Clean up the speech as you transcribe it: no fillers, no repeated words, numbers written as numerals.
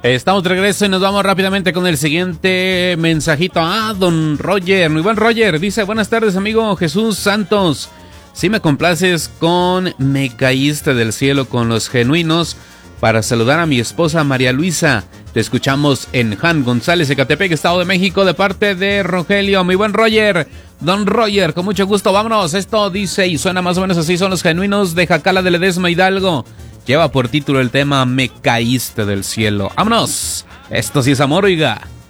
Estamos de regreso y nos vamos rápidamente con el siguiente mensajito. Don Roger, muy buen Roger, dice: buenas tardes, amigo Jesús Santos. Si me complaces con Me Caíste del Cielo con Los Genuinos, para saludar a mi esposa María Luisa. Te escuchamos en Jan González, Ecatepec, Estado de México, de parte de Rogelio. Muy buen Roger, don Roger, con mucho gusto, vámonos. Esto dice y suena más o menos así: son Los Genuinos de Jacala de Ledesma, Hidalgo. Lleva por título el tema Me Caíste del Cielo. ¡Vámonos! Esto sí es amor, oiga.